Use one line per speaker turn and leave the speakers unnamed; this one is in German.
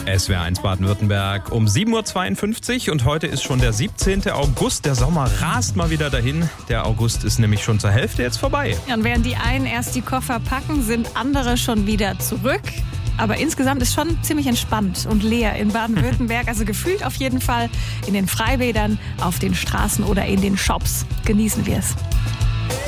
SWR1 Baden-Württemberg um 7.52 Uhr und heute ist schon der 17. August. Der Sommer rast mal wieder dahin. Der August ist nämlich schon zur Hälfte jetzt vorbei.
Ja, und während die einen erst die Koffer packen, sind andere schon wieder zurück. Aber insgesamt ist schon ziemlich entspannt und leer in Baden-Württemberg. Also gefühlt auf jeden Fall in den Freibädern, auf den Straßen oder in den Shops. Genießen wir es.